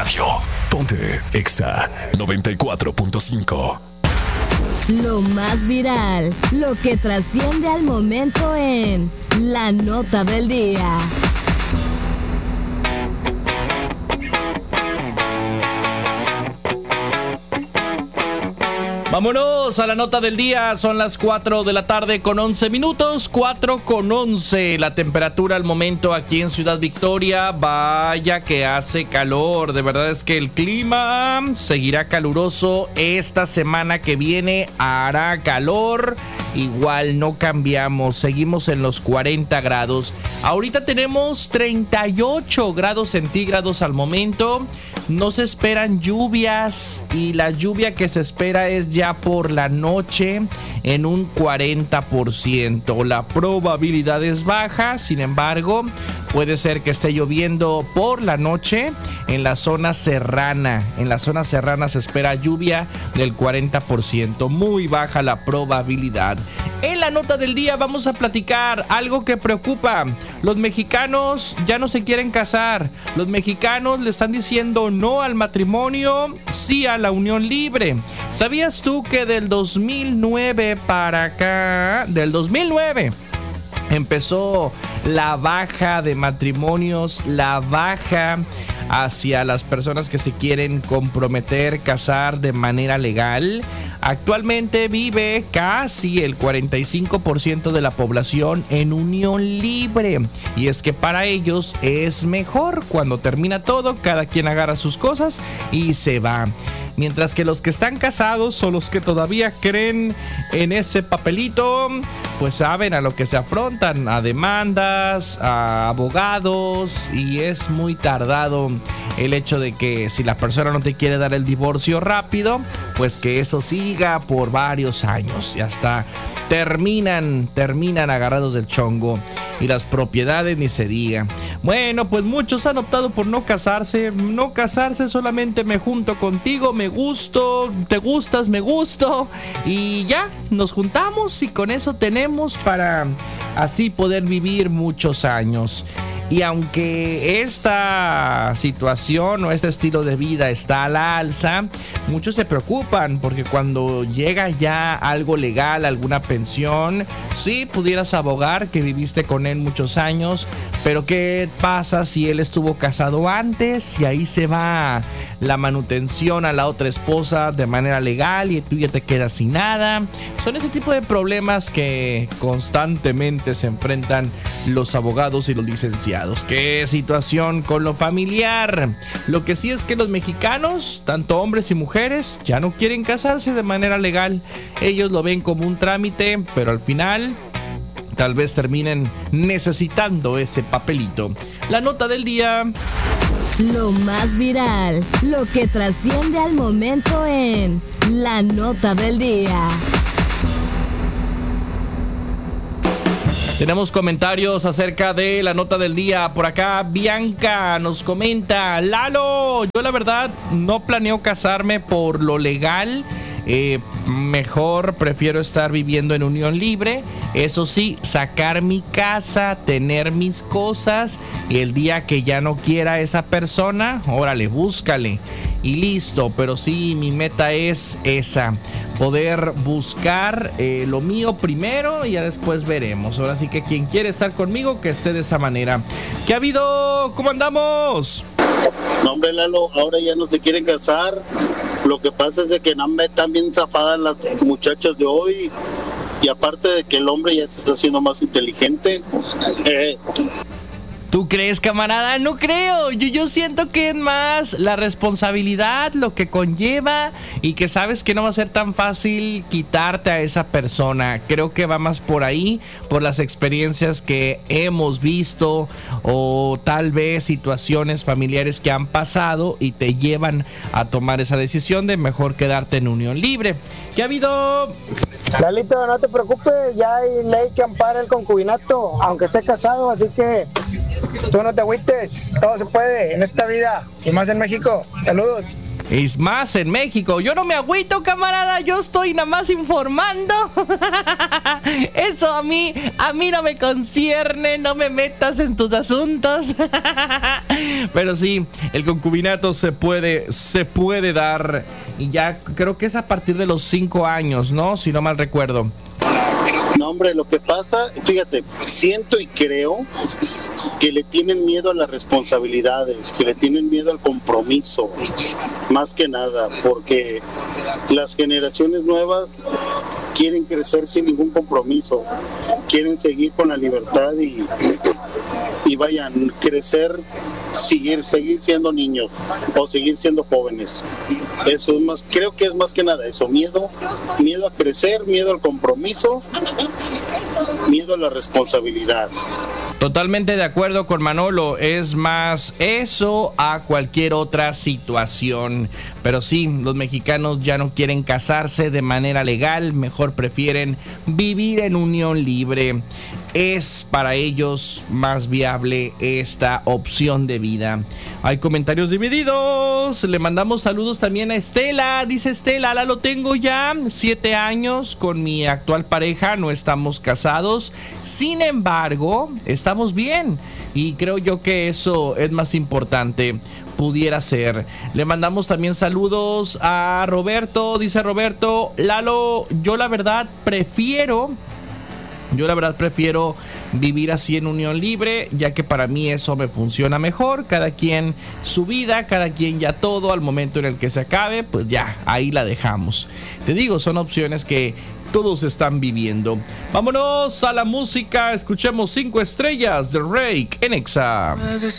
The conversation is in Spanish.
radio. Ponte Exa 94.5. Lo más viral, lo que trasciende al momento en La Nota del Día. Vámonos a la nota del día, son las 4 de la tarde con 11 minutos, 4 con 11, la temperatura al momento aquí en Ciudad Victoria, vaya que hace calor, de verdad es que el clima seguirá caluroso, esta semana que viene hará calor, igual no cambiamos, seguimos en los 40 grados, ahorita tenemos 38 grados centígrados al momento, no se esperan lluvias y la lluvia que se espera es ya por la noche en un 40%. La probabilidad es baja, sin embargo, puede ser que esté lloviendo por la noche en la zona serrana. En la zona serrana se espera lluvia del 40%, muy baja la probabilidad. En la nota del día vamos a platicar algo que preocupa. Los mexicanos ya no se quieren casar. Los mexicanos le están diciendo no al matrimonio, sí a la unión libre. ¿Sabías tú que del 2009 para acá, del 2009 empezó la baja de matrimonios, la baja hacia las personas que se quieren comprometer, casar de manera legal? Actualmente vive casi el 45% de la población en unión libre. Y es que para ellos es mejor cuando termina todo, cada quien agarra sus cosas y se va. Mientras que los que están casados son los que todavía creen en ese papelito, pues saben a lo que se afrontan, a demandas, a abogados, y es muy tardado el hecho de que si la persona no te quiere dar el divorcio rápido, pues que eso siga por varios años y hasta terminan agarrados del chongo, y las propiedades ni se diga. Bueno, pues muchos han optado por no casarse, solamente me junto contigo, me gusto, te gustas, me gusto, y ya, nos juntamos y con eso tenemos para así poder vivir muchos años. Y aunque esta situación o este estilo de vida está a la alza, muchos se preocupan porque cuando llega ya algo legal, alguna pensión, sí, pudieras abogar que viviste con él muchos años, pero ¿qué pasa si él estuvo casado antes y ahí se va la manutención a la otra esposa de manera legal y tú ya te quedas sin nada? Son ese tipo de problemas que constantemente se enfrentan los abogados y los licenciados. ¿Qué situación con lo familiar? Lo que sí es que los mexicanos, tanto hombres y mujeres, ya no quieren casarse de manera legal. Ellos lo ven como un trámite, pero al final tal vez terminen necesitando ese papelito. La nota del día. Lo más viral, lo que trasciende al momento en La Nota del Día. Tenemos comentarios acerca de la nota del día. Por acá Bianca nos comenta: Lalo, yo la verdad no planeo casarme por lo legal. Mejor prefiero estar viviendo en unión libre. Eso sí, sacar mi casa, tener mis cosas, y el día que ya no quiera esa persona, órale, búscale y listo. Pero sí, mi meta es esa, poder buscar lo mío primero y ya después veremos. Ahora sí que quien quiere estar conmigo, que esté de esa manera. ¿Qué ha habido? ¿Cómo andamos? No, hombre, Lalo, ahora ya no se quieren casar. Lo que pasa es de que están bien zafadas las muchachas de hoy. Y aparte de que el hombre ya se está haciendo más inteligente. ¿Tú crees, camarada? No creo. Yo siento que es más la responsabilidad, lo que conlleva, y que sabes que no va a ser tan fácil quitarte a esa persona. Creo que va más por ahí, por las experiencias que hemos visto, o tal vez situaciones familiares que han pasado y te llevan a tomar esa decisión de mejor quedarte en unión libre. ¿Qué ha habido? Lalito, no te preocupes, ya hay ley que ampara el concubinato, aunque esté casado, así que tú no te agüites, todo se puede en esta vida, y más en México. Saludos. Es más, en México. Yo no me agüito, camarada. Yo estoy nada más informando. Eso a mí no me concierne. No me metas en tus asuntos. Pero sí, el concubinato se puede dar. Y ya creo que es a partir de los 5 años, ¿no? Si no mal recuerdo. No, hombre, lo que pasa, fíjate, siento y creo que le tienen miedo a las responsabilidades, que le tienen miedo al compromiso, más que nada, porque las generaciones nuevas quieren crecer sin ningún compromiso, quieren seguir con la libertad y vayan, crecer, seguir siendo niños o seguir siendo jóvenes. Eso es más, creo que es más que nada eso, miedo a crecer, miedo al compromiso, miedo a la responsabilidad. Totalmente de acuerdo con Manolo, es más eso a cualquier otra situación. Pero sí, los mexicanos ya no quieren casarse de manera legal, mejor prefieren vivir en unión libre. Es para ellos más viable esta opción de vida. Hay comentarios divididos. Le mandamos saludos también a Estela. Dice Estela, lo tengo ya 7 años con mi actual pareja, no estamos casados. Sin embargo, estamos bien. Y creo yo que eso es más importante. Pudiera ser. Le mandamos también saludos a Roberto. Dice Roberto, Lalo, yo la verdad prefiero vivir así en unión libre, ya que para mí eso me funciona mejor. Cada quien su vida, cada quien ya todo. Al momento en el que se acabe, pues ya, ahí la dejamos. Te digo, son opciones que todos están viviendo. Vámonos a la música. Escuchemos 5 estrellas de Rake en Exa.